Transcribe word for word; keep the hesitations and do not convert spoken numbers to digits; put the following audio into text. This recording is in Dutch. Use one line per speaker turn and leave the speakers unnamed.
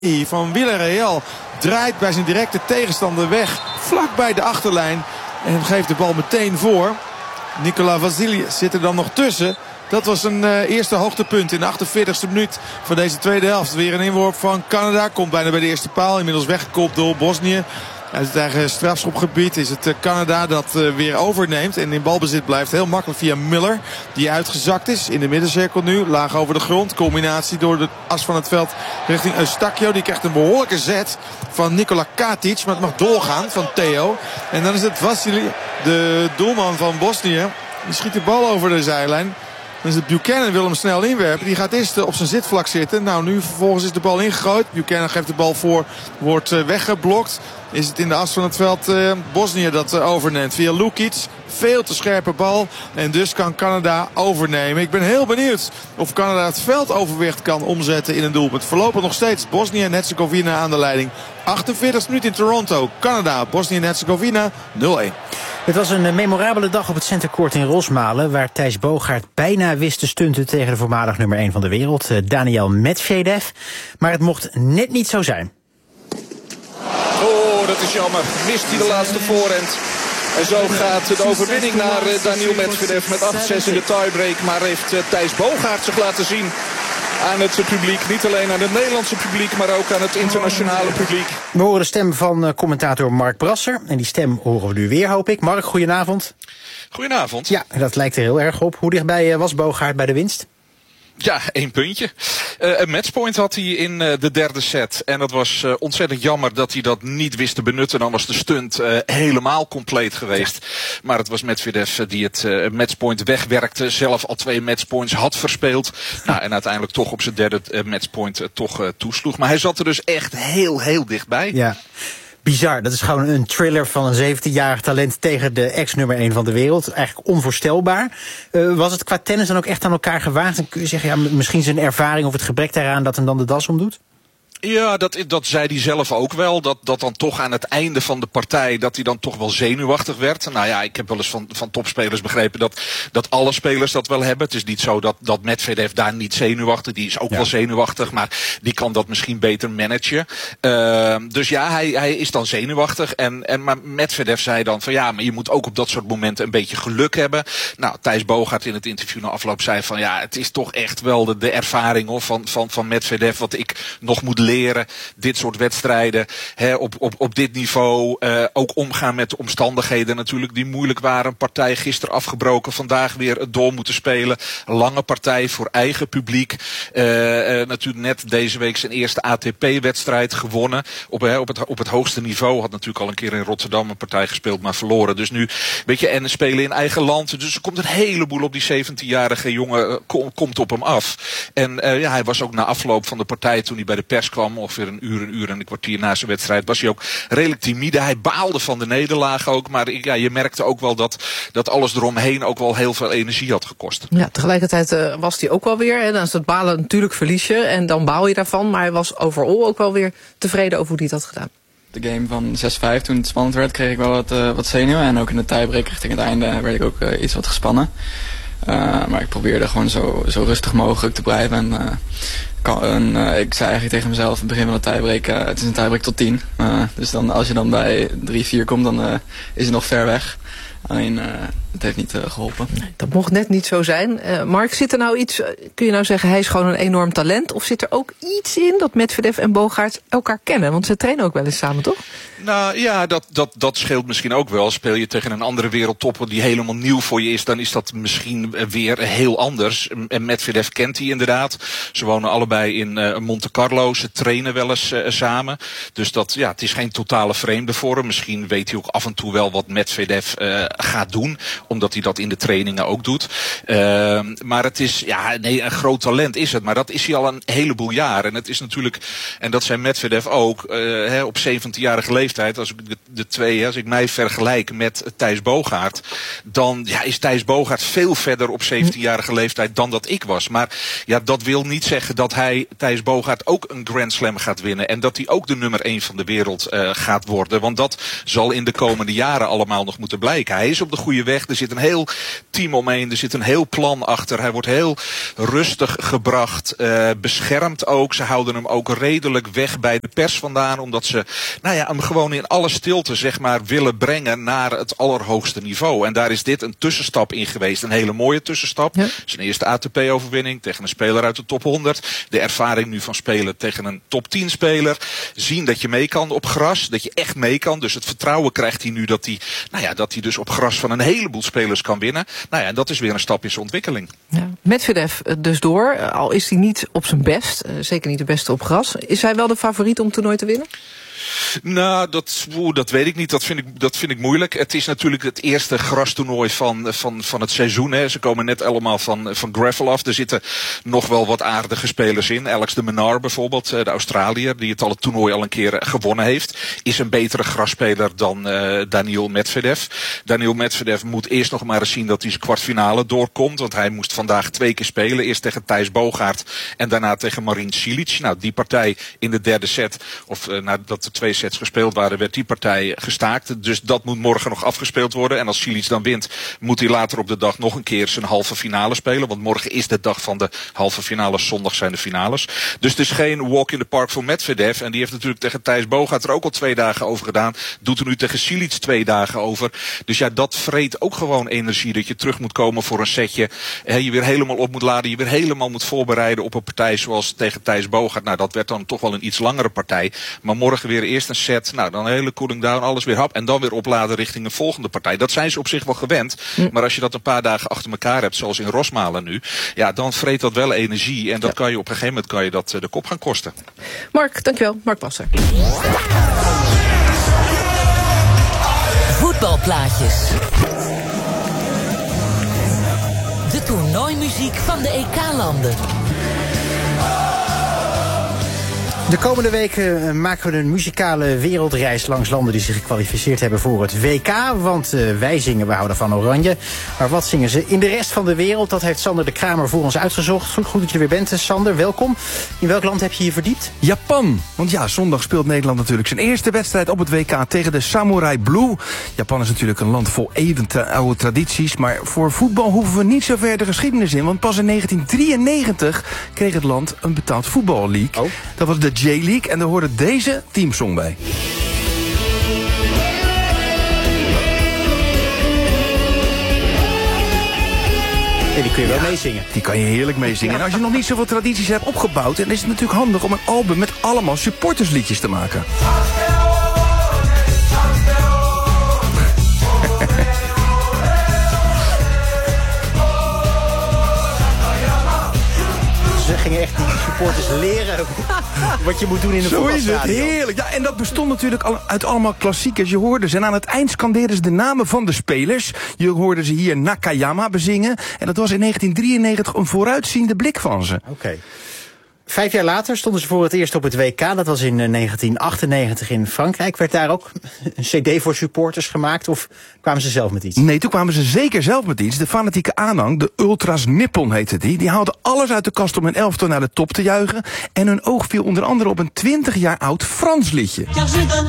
van Villarreal draait bij zijn directe tegenstander weg, vlak bij de achterlijn. En geeft de bal meteen voor. Nicolas Vasilius zit er dan nog tussen. Dat was een uh, eerste hoogtepunt in de achtenveertigste minuut van deze tweede helft. Weer een inworp van Canada. Komt bijna bij de eerste paal. Inmiddels weggekopt door Bosnië. Uit het eigen strafschopgebied is het uh, Canada dat uh, weer overneemt. En in balbezit blijft heel makkelijk via Miller. Die uitgezakt is in de middencirkel nu. Laag over de grond. Combinatie door de as van het veld richting Eustakio. Die krijgt een behoorlijke zet van Nikola Katic. Maar het mag doorgaan van Theo. En dan is het Vasili, de doelman van Bosnië. Die schiet de bal over de zijlijn. Dan is het Buchanan, wil hem snel inwerpen. Die gaat eerst op zijn zitvlak zitten. Nou, nu vervolgens is de bal ingegooid. Buchanan geeft de bal voor, wordt uh, weggeblokt. Is het in de as van het veld uh, Bosnië dat uh, overneemt via Lukic. Veel te scherpe bal. En dus kan Canada overnemen. Ik ben heel benieuwd of Canada het veldoverwicht kan omzetten in een doelpunt. Voorlopig nog steeds Bosnië en Herzegovina aan de leiding. achtenveertigste minuut in Toronto. Canada, Bosnië en Herzegovina nul een.
Het was een memorabele dag op het Centercourt in Rosmalen, waar Thijs Bogaert bijna wist te stunten tegen de voormalig nummer één van de wereld, Daniel Medvedev. Maar het mocht net niet zo zijn.
Oh, dat is jammer. Mist hij de laatste voorhand. En zo gaat de overwinning naar Daniel Medvedev met acht zes in de tiebreak. Maar heeft Thijs Bogaert zich laten zien aan het publiek. Niet alleen aan het Nederlandse publiek, maar ook aan het internationale publiek.
We horen de stem van commentator Mark Brasser. En die stem horen we nu weer, hoop ik. Mark, goedenavond.
Goedenavond.
Ja, dat lijkt er heel erg op. Hoe dichtbij was Bogaert bij de winst?
Ja, één puntje. Uh, een matchpoint had hij in uh, de derde set. En dat was uh, ontzettend jammer dat hij dat niet wist te benutten. Dan was de stunt uh, helemaal compleet geweest. Ja. Maar het was Medvedev die het uh, matchpoint wegwerkte. Zelf al twee matchpoints had verspeeld. Nou, en uiteindelijk toch op zijn derde uh, matchpoint uh, toch uh, toesloeg. Maar hij zat er dus echt heel, heel dichtbij.
Ja. Bizar, dat is gewoon een thriller van een zeventienjarig talent tegen de ex-nummer één van de wereld. Eigenlijk onvoorstelbaar. Uh, was het qua tennis dan ook echt aan elkaar gewaagd? En kun je zeggen, ja, misschien zijn ervaring of het gebrek daaraan dat hem dan de das omdoet?
Ja, dat, dat zei hij zelf ook wel. Dat, dat dan toch aan het einde van de partij, dat hij dan toch wel zenuwachtig werd. Nou ja, ik heb wel eens van, van topspelers begrepen dat, dat alle spelers dat wel hebben. Het is niet zo dat, dat Medvedev daar niet zenuwachtig, die is ook ja. wel zenuwachtig, maar die kan dat misschien beter managen. Uh, dus ja, hij, hij is dan zenuwachtig. En, en, maar Medvedev zei dan van ja, maar je moet ook op dat soort momenten een beetje geluk hebben. Nou, Thijs Bogaert in het interview na afloop zei van ja, het is toch echt wel de, de ervaring hoor, van, van, van Medvedev wat ik nog moet leren. Leren, dit soort wedstrijden, hè, op, op, op dit niveau. Uh, ook omgaan met de omstandigheden natuurlijk die moeilijk waren. Een partij gisteren afgebroken, vandaag weer het door moeten spelen. Lange partij voor eigen publiek. Uh, uh, natuurlijk net deze week zijn eerste A T P-wedstrijd gewonnen. Op, hè, op, het, op het hoogste niveau. Had natuurlijk al een keer in Rotterdam een partij gespeeld, maar verloren. Dus nu, weet je, en spelen in eigen land. Dus er komt een heleboel op die zeventienjarige jongen, uh, kom, komt op hem af. En uh, ja, hij was ook na afloop van de partij, toen hij bij de pers kwam, ongeveer een uur, een uur en een kwartier na zijn wedstrijd, was hij ook redelijk timide. Hij baalde van de nederlaag ook, maar ja, je merkte ook wel dat, dat alles eromheen ook wel heel veel energie had gekost.
Ja, tegelijkertijd uh, was hij ook wel weer, hè, dan is het balen natuurlijk verlies je en dan baal je daarvan, maar hij was overal ook wel weer tevreden over hoe hij het had gedaan.
De game van zes vijf, toen het spannend werd, kreeg ik wel wat, uh, wat zenuwen en ook in de tiebreak richting het einde werd ik ook uh, iets wat gespannen. Uh, maar ik probeerde gewoon zo, zo rustig mogelijk te blijven. En, uh, kan, en uh, ik zei eigenlijk tegen mezelf in het begin van de tiebreak, uh, het is een tiebreak tot tien. Uh, dus dan, als je dan bij drie vier komt, dan uh, is het nog ver weg. Alleen, uh, het heeft niet uh, geholpen.
Dat mocht net niet zo zijn. Uh, Mark, zit er nou iets, kun je nou zeggen, hij is gewoon een enorm talent? Of zit er ook iets in dat Medvedev en Bogaert elkaar kennen? Want ze trainen ook wel eens samen, toch?
Nou ja, dat, dat, dat scheelt misschien ook wel. Speel je tegen een andere wereldtopper die helemaal nieuw voor je is, dan is dat misschien weer heel anders. En Medvedev kent hij inderdaad. Ze wonen allebei in uh, Monte Carlo. Ze trainen wel eens uh, samen. Dus dat, ja, het is geen totale vreemde voor hem. Misschien weet hij ook af en toe wel wat Medvedev uh, gaat doen, omdat hij dat in de trainingen ook doet. Uh, maar het is, ja, nee, een groot talent is het. Maar dat is hij al een heleboel jaar. En het is natuurlijk, en dat zei Medvedev ook, uh, hè, op zeventienjarige leeftijd, als ik de, de twee, als ik mij vergelijk met Thijs Bogaert, dan ja, is Thijs Bogaert veel verder op zeventienjarige leeftijd dan dat ik was. Maar ja, dat wil niet zeggen dat hij hij, Thijs Bogaert, ook een Grand Slam gaat winnen. En dat hij ook de nummer één van de wereld uh, gaat worden. Want dat zal in de komende jaren allemaal nog moeten blijken. Hij is op de goede weg. Er zit een heel team omheen. Er zit een heel plan achter. Hij wordt heel rustig gebracht. Uh, beschermd ook. Ze houden hem ook redelijk weg bij de pers vandaan. Omdat ze nou ja, hem gewoon in alle stilte zeg maar, willen brengen naar het allerhoogste niveau. En daar is dit een tussenstap in geweest. Een hele mooie tussenstap. Ja. Zijn eerste A T P-overwinning tegen een speler uit de top honderd. De ervaring nu van spelen tegen een top tien speler. Zien dat je mee kan op gras. Dat je echt mee kan. Dus het vertrouwen krijgt hij nu dat hij, nou ja, dat hij dus op gras van een heleboel spelers kan winnen. Nou ja, en dat is weer een stap in zijn ontwikkeling.
Ja. Medvedev dus door. Al is hij niet op zijn best. Zeker niet de beste op gras. Is hij wel de favoriet om het toernooi te winnen?
Nou, dat, oe, dat weet ik niet. Dat vind ik, dat vind ik moeilijk. Het is natuurlijk het eerste grastoernooi van, van, van het seizoen. Hè. Ze komen net allemaal van, van gravel af. Er zitten nog wel wat aardige spelers in. Alex de Minaur bijvoorbeeld, de Australiër, die het al het toernooi al een keer gewonnen heeft, is een betere grasspeler dan uh, Daniil Medvedev. Daniil Medvedev moet eerst nog maar eens zien dat hij zijn kwartfinale doorkomt. Want hij moest vandaag twee keer spelen. Eerst tegen Thijs Bogaert en daarna tegen Marin Cilic. Nou, die partij in de derde set, of uh, nadat de twee sets gespeeld waren, werd die partij gestaakt. Dus dat moet morgen nog afgespeeld worden. En als Cilic dan wint, moet hij later op de dag nog een keer zijn halve finale spelen. Want morgen is de dag van de halve finales. Zondag zijn de finales. Dus het is geen walk in the park voor Medvedev. En die heeft natuurlijk tegen Thijs Bogaert er ook al twee dagen over gedaan. Doet er nu tegen Cilic twee dagen over. Dus ja, dat vreet ook gewoon energie. Dat je terug moet komen voor een setje. He, je weer helemaal op moet laden. Je weer helemaal moet voorbereiden op een partij zoals tegen Thijs Bogaert. Nou, dat werd dan toch wel een iets langere partij. Maar morgen weer eerst een set, nou dan een hele cooling down, alles weer hap en dan weer opladen richting een volgende partij. Dat zijn ze op zich wel gewend, mm. maar als je dat een paar dagen achter elkaar hebt, zoals in Rosmalen nu, ja, dan vreet dat wel energie en dat ja. kan je op een gegeven moment kan je dat de kop gaan kosten.
Mark, dankjewel. Mark Passer.
Voetbalplaatjes. De toernooimuziek van de E K-landen.
De komende weken maken we een muzikale wereldreis langs landen die zich gekwalificeerd hebben voor het W K. Want uh, wij zingen, we houden van Oranje. Maar wat zingen ze in de rest van de wereld? Dat heeft Sander de Kramer voor ons uitgezocht. Goed, goed dat je er weer bent, Sander. Welkom. In welk land heb je je verdiept?
Japan. Want ja, zondag speelt Nederland natuurlijk zijn eerste wedstrijd op het W K tegen de Samurai Blue. Japan is natuurlijk een land vol eeuwenoude tradities. Maar voor voetbal hoeven we niet zo ver de geschiedenis in. Want pas in negentien drieënnegentig kreeg het land een betaald voetballeague. Oh. Dat was de J-League en daar hoorde deze teamsong bij.
Ja, die kun je wel ja, meezingen.
Die kan je heerlijk meezingen. Ja. En als je nog niet zoveel tradities hebt opgebouwd, dan is het natuurlijk handig om een album met allemaal supportersliedjes te maken.
Ze gingen echt die supporters leren wat je moet doen in een voetbalstadion.
Zo is het, heerlijk. Ja, en dat bestond natuurlijk al uit allemaal klassiekers. Je hoorde ze en aan het eind scandeerden ze de namen van de spelers. Je hoorde ze hier Nakayama bezingen. En dat was in negentien drieënnegentig een vooruitziende blik van ze.
Oké. Okay. Vijf jaar later stonden ze voor het eerst op het W K. Dat was in negentien achtennegentig in Frankrijk. Werd daar ook een cd voor supporters gemaakt? Of kwamen ze zelf met iets?
Nee, toen kwamen ze zeker zelf met iets. De fanatieke aanhang, de Ultras Nippon heette die. Die haalden alles uit de kast om hun elftal naar de top te juichen. En hun oog viel onder andere op een twintig jaar oud Frans liedje.
Car je donne